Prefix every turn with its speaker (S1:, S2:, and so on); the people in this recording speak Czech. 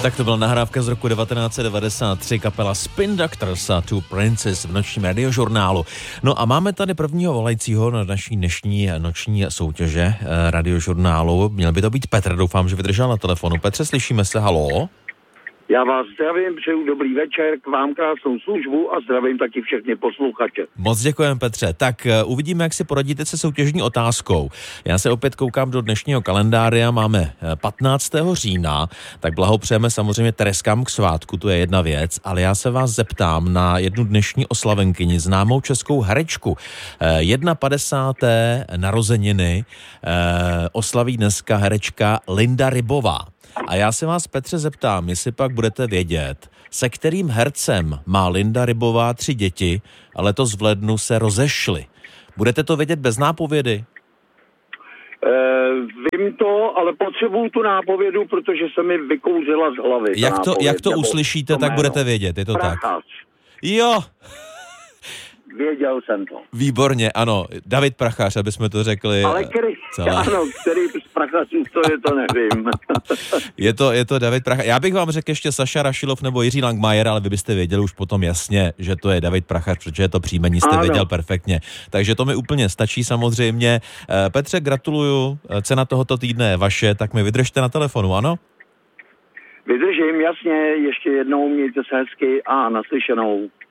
S1: Tak to byla nahrávka z roku 1993, kapela Spin Doctors a Two Princes v nočním radiožurnálu. No a máme tady prvního volajícího na naší dnešní noční soutěže radiožurnálu. Měl by to být Petr, doufám, že vydržel na telefonu. Petře, slyšíme se, haló?
S2: Já vás zdravím, přeju dobrý večer, k vám krásnou službu a zdravím taky všechny posluchače.
S1: Moc děkujeme, Petře. Tak uvidíme, jak si poradíte se soutěžní otázkou. Já se opět koukám do dnešního kalendáře, máme 15. října, tak blahopřejeme samozřejmě Tereskám k svátku, to je jedna věc, ale já se vás zeptám na jednu dnešní oslavenkyni, známou českou herečku. 51. narozeniny oslaví dneska herečka Linda Rybová. A já se vás, Petře, zeptám, jestli pak budete vědět, se kterým hercem má Linda Rybová 3 děti a letos v lednu se rozešly. Budete to vědět bez nápovědy?
S2: Vím to, ale potřebuju tu nápovědu, protože se mi vykouřila z hlavy.
S1: Jak to uslyšíte, tak budete vědět, je to
S2: Prachař.
S1: Tak? Jo!
S2: Věděl jsem to.
S1: Výborně, ano. David Prachař, aby jsme to řekli.
S2: Ale který z Prachařů, to nevím.
S1: Je to David Prachař. Já bych vám řekl ještě Saša Rašilov nebo Jiří Langmajer, ale vy byste věděli už potom jasně, že to je David Prachař, protože to příjmení jste věděl perfektně. Takže to mi úplně stačí samozřejmě. Petře, gratuluju. Cena tohoto týdne je vaše, tak mi vydržte na telefonu, ano?
S2: Vydržím, jasně. Ještě jednou mějte se hezky a naslyšenou.